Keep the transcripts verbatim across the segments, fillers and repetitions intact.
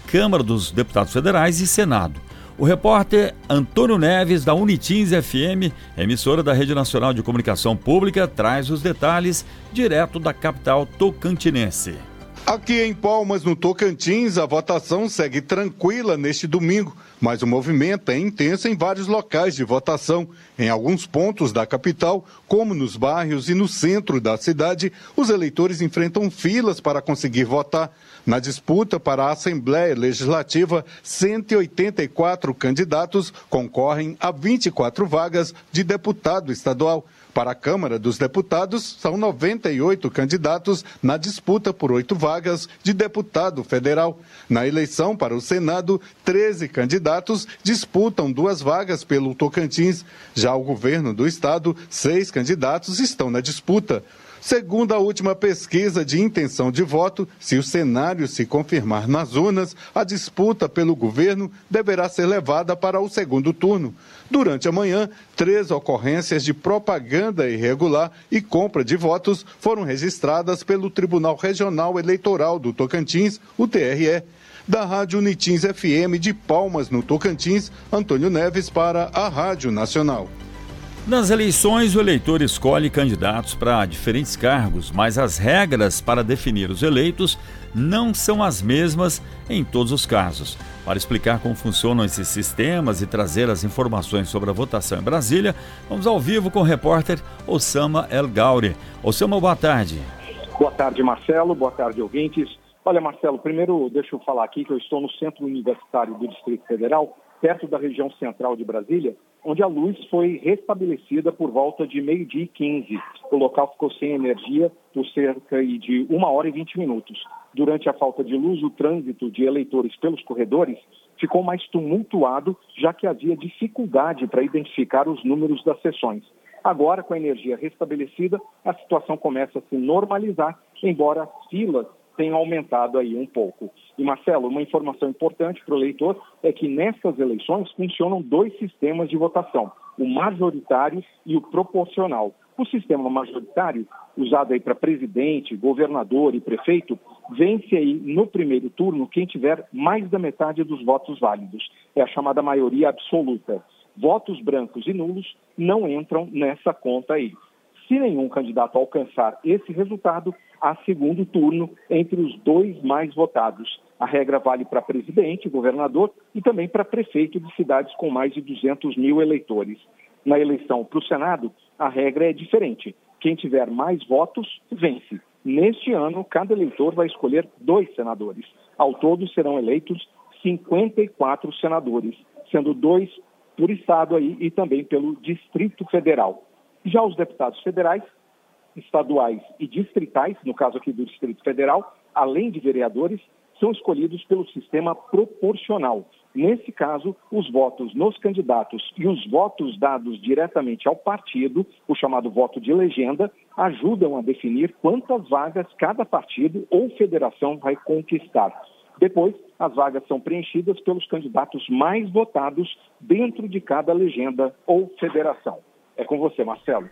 Câmara dos Deputados Federais e Senado. O repórter Antônio Neves, da Unitins F M, emissora da Rede Nacional de Comunicação Pública, traz os detalhes direto da capital tocantinense. Aqui em Palmas, no Tocantins, a votação segue tranquila neste domingo, mas o movimento é intenso em vários locais de votação. Em alguns pontos da capital, como nos bairros e no centro da cidade, os eleitores enfrentam filas para conseguir votar. Na disputa para a Assembleia Legislativa, cento e oitenta e quatro candidatos concorrem a vinte e quatro vagas de deputado estadual. Para a Câmara dos Deputados, são noventa e oito candidatos na disputa por oito vagas de deputado federal. Na eleição para o Senado, treze candidatos disputam duas vagas pelo Tocantins. Já o governo do estado, seis candidatos estão na disputa. Segundo a última pesquisa de intenção de voto, se o cenário se confirmar nas urnas, a disputa pelo governo deverá ser levada para o segundo turno. Durante a manhã, três ocorrências de propaganda irregular e compra de votos foram registradas pelo Tribunal Regional Eleitoral do Tocantins, o T R E. Da Rádio Unitins F M de Palmas, no Tocantins, Antônio Neves para a Rádio Nacional. Nas eleições, o eleitor escolhe candidatos para diferentes cargos, mas as regras para definir os eleitos não são as mesmas em todos os casos. Para explicar como funcionam esses sistemas e trazer as informações sobre a votação em Brasília, vamos ao vivo com o repórter Osama El Gauri. Osama, boa tarde. Boa tarde, Marcelo. Boa tarde, ouvintes. Olha, Marcelo, primeiro deixa eu falar aqui que eu estou no Centro Universitário do Distrito Federal, perto da região central de Brasília, onde a luz foi restabelecida por volta de meio-dia e quinze. O local ficou sem energia por cerca de uma hora e vinte minutos. Durante a falta de luz, o trânsito de eleitores pelos corredores ficou mais tumultuado, já que havia dificuldade para identificar os números das sessões. Agora, com a energia restabelecida, a situação começa a se normalizar, embora as filas tenham aumentado aí um pouco. E, Marcelo, uma informação importante para o eleitor é que nessas eleições funcionam dois sistemas de votação, o majoritário e o proporcional. O sistema majoritário, usado aí para presidente, governador e prefeito, vence aí no primeiro turno quem tiver mais da metade dos votos válidos. É a chamada maioria absoluta. Votos brancos e nulos não entram nessa conta aí. Se nenhum candidato alcançar esse resultado, há segundo turno entre os dois mais votados. A regra vale para presidente, governador e também para prefeito de cidades com mais de duzentos mil eleitores. Na eleição para o Senado, a regra é diferente. Quem tiver mais votos, vence. Neste ano, cada eleitor vai escolher dois senadores. Ao todo, serão eleitos cinquenta e quatro senadores, sendo dois por estado aí e também pelo Distrito Federal. Já os deputados federais, estaduais e distritais, no caso aqui do Distrito Federal, além de vereadores, são escolhidos pelo sistema proporcional. Nesse caso, os votos nos candidatos e os votos dados diretamente ao partido, o chamado voto de legenda, ajudam a definir quantas vagas cada partido ou federação vai conquistar. Depois, as vagas são preenchidas pelos candidatos mais votados dentro de cada legenda ou federação. É com você, Marcelo.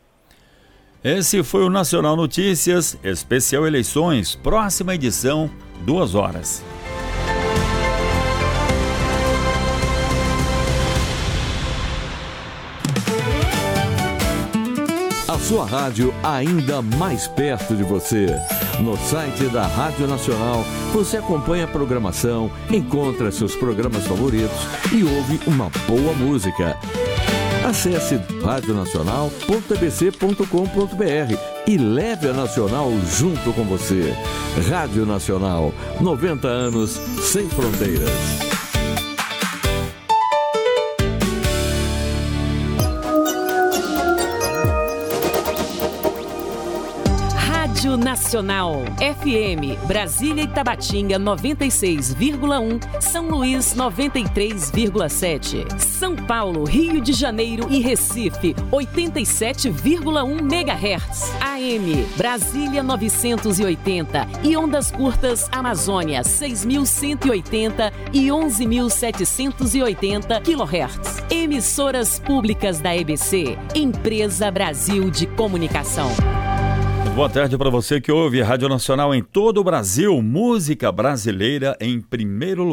Esse foi o Nacional Notícias, especial eleições, próxima edição, duas horas. A sua rádio ainda mais perto de você. No site da Rádio Nacional, você acompanha a programação, encontra seus programas favoritos e ouve uma boa música. Acesse rádio nacional ponto a b c ponto com ponto b r e leve a Nacional junto com você. Rádio Nacional, noventa anos sem fronteiras. Rádio Nacional, F M, Brasília e Tabatinga noventa e seis vírgula um, São Luís noventa e três vírgula sete, São Paulo, Rio de Janeiro e Recife oitenta e sete vírgula um megahertz, A M, Brasília novecentos e oitenta e ondas curtas Amazônia seis mil cento e oitenta e onze mil setecentos e oitenta quilohertz. Emissoras públicas da E B C, Empresa Brasil de Comunicação. Boa tarde para você que ouve a Rádio Nacional em todo o Brasil. Música brasileira em primeiro lugar.